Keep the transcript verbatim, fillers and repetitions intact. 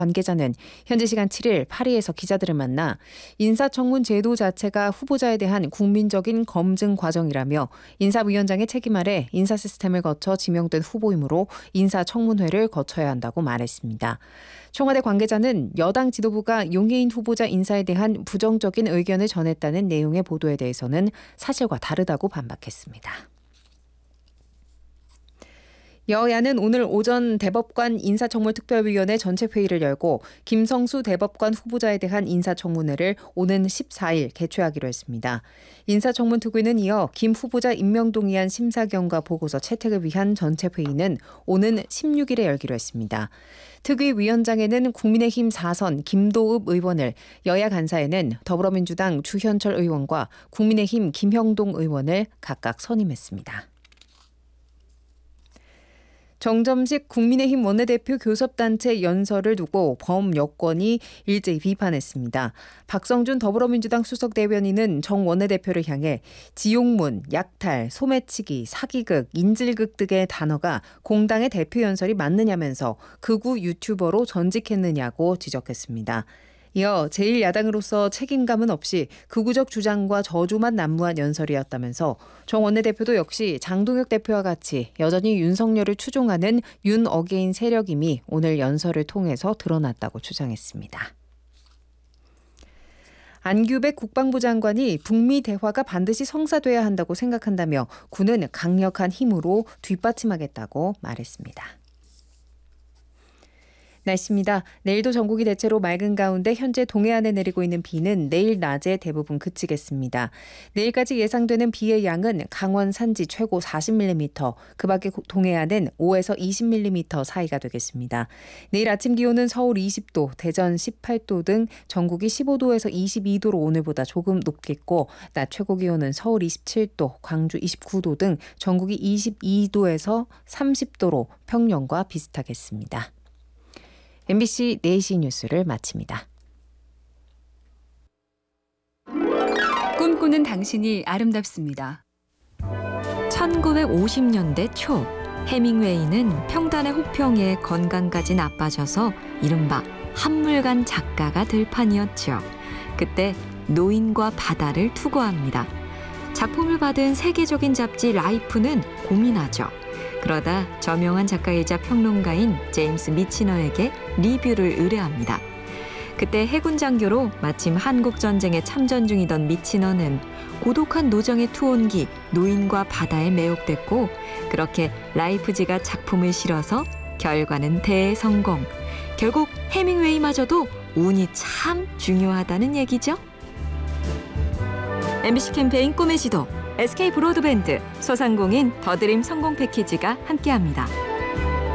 관계자는 현지 시간 칠 일 파리에서 기자들을 만나 인사청문 제도 자체가 후보자에 대한 국민적인 검증 과정이라며 인사위원장의 책임 아래 인사 시스템을 거쳐 지명된 후보이므로 인사청문회를 거쳐야 한다고 말했습니다. 청와대 관계자는 여당 지도부가 용해인 후보자 인사에 대한 부정적인 의견을 전했다는 내용의 보도에 대해서는 사실과 다르다고 반박했습니다. 여야는 오늘 오전 대법관 인사청문특별위원회 전체 회의를 열고 김성수 대법관 후보자에 대한 인사청문회를 오는 십사 일 개최하기로 했습니다. 인사청문특위는 이어 김 후보자 임명 동의안 심사 경과 보고서 채택을 위한 전체 회의는 오는 십육 일에 열기로 했습니다. 특위 위원장에는 국민의힘 사 선 김도읍 의원을, 여야 간사에는 더불어민주당 주현철 의원과 국민의힘 김형동 의원을 각각 선임했습니다. 정점식 국민의힘 원내대표 교섭단체 연설을 두고 범여권이 일제히 비판했습니다. 박성준 더불어민주당 수석대변인은 정 원내대표를 향해 지용문, 약탈, 소매치기, 사기극, 인질극 등의 단어가 공당의 대표 연설이 맞느냐면서 극우 유튜버로 전직했느냐고 지적했습니다. 이어 제일 야당으로서 책임감은 없이 극우적 주장과 저주만 난무한 연설이었다면서 정 원내대표도 역시 장동혁 대표와 같이 여전히 윤석열을 추종하는 윤 어게인 세력임이 오늘 연설을 통해서 드러났다고 주장했습니다. 안규백 국방부 장관이 북미 대화가 반드시 성사돼야 한다고 생각한다며 군은 강력한 힘으로 뒷받침하겠다고 말했습니다. 날씨입니다. 내일도 전국이 대체로 맑은 가운데 현재 동해안에 내리고 있는 비는 내일 낮에 대부분 그치겠습니다. 내일까지 예상되는 비의 양은 강원 산지 최고 사십 밀리미터, 그 밖에 동해안은 오에서 이십 밀리미터 사이가 되겠습니다. 내일 아침 기온은 서울 이십 도, 대전 십팔 도 등 전국이 십오 도에서 이십이 도로 오늘보다 조금 높겠고, 낮 최고 기온은 서울 이십칠 도, 광주 이십구 도 등 전국이 이십이 도에서 삼십 도로 평년과 비슷하겠습니다. 엠비씨 네 시 뉴스를 마칩니다. 꿈꾸는 당신이 아름답습니다. 천구백오십 년대 초 해밍웨이는 평단의 혹평에 건강까지 나빠져서 이른바 한물간 작가가 될 판이었죠. 그때 노인과 바다를 투고합니다. 작품을 받은 세계적인 잡지 라이프는 고민하죠. 그러다 저명한 작가이자 평론가인 제임스 미치너에게 리뷰를 의뢰합니다. 그때 해군 장교로 마침 한국전쟁에 참전 중이던 미치너는 고독한 노정의 투혼기 노인과 바다에 매혹됐고, 그렇게 라이프지가 작품을 실어서 결과는 대성공. 결국 해밍웨이마저도 운이 참 중요하다는 얘기죠. 엠비씨 캠페인 꿈의 지도, 에스케이 브로드밴드, 소상공인 더드림 성공 패키지가 함께합니다.